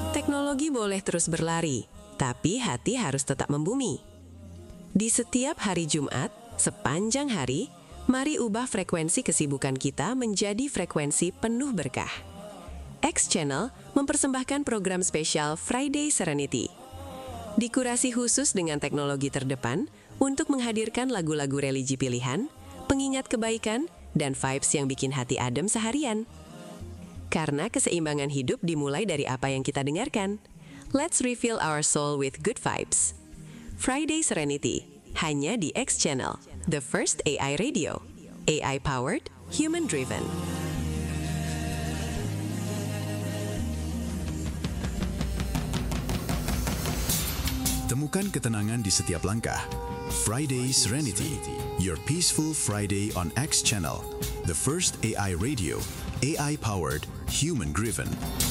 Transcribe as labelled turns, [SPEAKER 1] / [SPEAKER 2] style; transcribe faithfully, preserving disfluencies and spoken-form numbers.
[SPEAKER 1] Teknologi boleh terus berlari, tapi hati harus tetap membumi. Di setiap hari Jumat, sepanjang hari, mari ubah frekuensi kesibukan kita menjadi frekuensi penuh berkah. X Channel mempersembahkan program spesial Friday Serenity. Dikurasi khusus dengan teknologi terdepan untuk menghadirkan lagu-lagu religi pilihan, pengingat kebaikan, dan vibes yang bikin hati adem seharian. Karena keseimbangan hidup dimulai dari apa yang kita dengarkan. Let's refill our soul with good vibes. Friday Serenity, hanya di X Channel, the first A I radio. A I-powered, human-driven.
[SPEAKER 2] Temukan ketenangan di setiap langkah. Friday Serenity, your peaceful Friday on X Channel, the first A I radio, A I-powered, human-driven.